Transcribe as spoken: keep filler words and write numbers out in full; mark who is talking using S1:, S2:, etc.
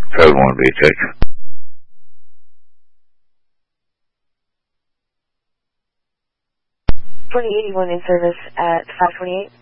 S1: seven one B six.
S2: twenty eighty-one in service at five twenty-eight.